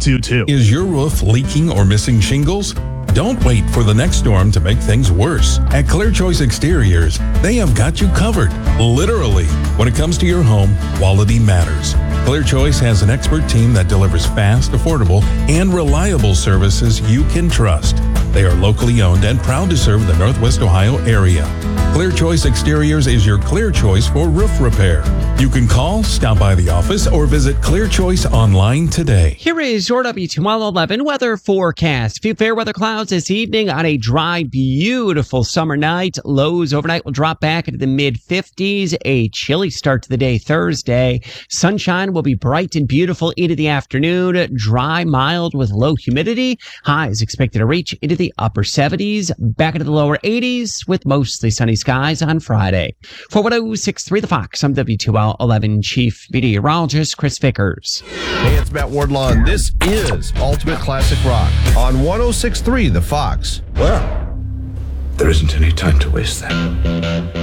888-222. Is your roof leaking or missing shingles? Don't wait for the next storm to make things worse. At Clear Choice Exteriors, they have got you covered. Literally. When it comes to your home, quality matters. Clear Choice has an expert team that delivers fast, affordable, and reliable services you can trust. They are locally owned and proud to serve the Northwest Ohio area. Clear Choice Exteriors is your clear choice for roof repair. You can call, stop by the office, or visit Clear Choice online today. Here is your WTML11 weather forecast. Few fair weather clouds this evening on a dry, beautiful summer night. Lows overnight will drop back into the mid-50s. A chilly start to the day Thursday. Sunshine will be bright and beautiful into the afternoon. Dry, mild with low humidity. Highs expected to reach into the upper 70s. Back into the lower 80s with mostly sunny skies on Friday. For 106.3 The Fox, I'm WTML11 Chief Meteorologist Chris Vickers. Hey, it's Matt Wardlaw, and this is Ultimate Classic Rock on 106.3 The Fox. Well, there isn't any time to waste then.